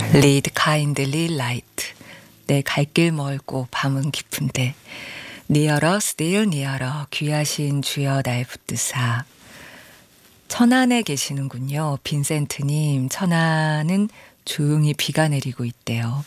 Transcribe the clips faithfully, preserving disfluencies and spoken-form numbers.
Lead kindly light. 내 갈 길 멀고 밤은 깊은데 Nearer still nearer. 귀하신 주여 날 붙드사. 천안에 계시는군요. 빈센트님, 천안은 조용히 비가 내리고 있대요.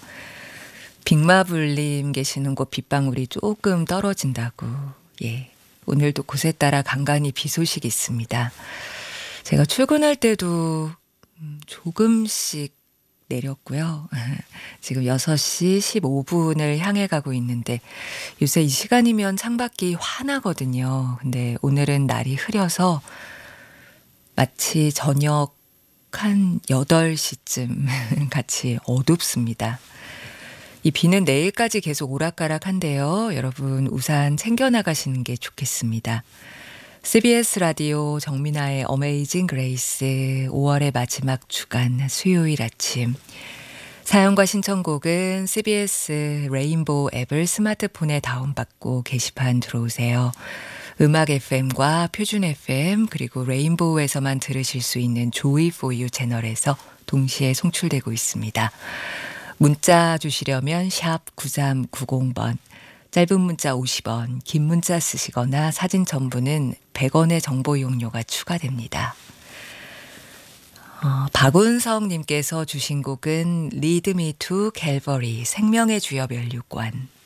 빅마블님 계시는 곳 빗방울이 조금 떨어진다고. 예, 오늘도 곳에 따라 간간히 비 소식이 있습니다. 제가 출근할 때도 조금씩 내렸고요. 지금 여섯 시 십오 분을 향해 가고 있는데 요새 이 시간이면 창밖이 환하거든요. 근데 오늘은 날이 흐려서 마치 저녁 한 여덟 시쯤 같이 어둡습니다. 이 비는 내일까지 계속 오락가락한데요. 여러분 우산 챙겨 나가시는 게 좋겠습니다. 씨비에스 라디오 정민아의 어메이징 그레이스 오월의 마지막 주간 수요일 아침. 사연과 신청곡은 씨비에스 레인보우 앱을 스마트폰에 다운받고 게시판 들어오세요. 음악 에프엠과 표준 에프엠 그리고 레인보우에서만 들으실 수 있는 조이 포유 채널에서 동시에 송출되고 있습니다. 문자 주시려면 샵 구삼구공 번, 짧은 문자 오십 원, 긴 문자 쓰시거나 사진 첨부는 백 원의 정보 이용료가 추가됩니다. 어, 박운성님께서 주신 곡은 Lead Me to Calvary, 생명의 주여 면류관.